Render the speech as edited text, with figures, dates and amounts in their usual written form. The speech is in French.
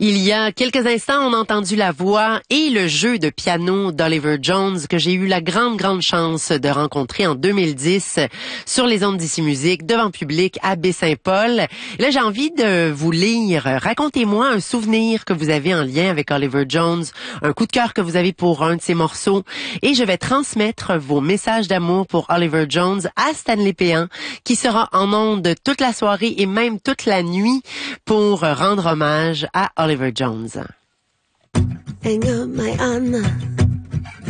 Il y a quelques instants, on a entendu la voix et le jeu de piano d'Oliver Jones que j'ai eu la grande chance de rencontrer en 2010 sur les ondes d'Ici Musique, devant public à Baie-Saint-Paul. Et là, j'ai envie de vous lire. Racontez-moi un souvenir que vous avez en lien avec Oliver Jones, un coup de cœur que vous avez pour un de ses morceaux. Et je vais transmettre vos messages d'amour pour Oliver Jones à Stanley Péan, qui sera en ondes toute la soirée et même toute la nuit pour rendre hommage à Oliver Jones. Hang up my Anna.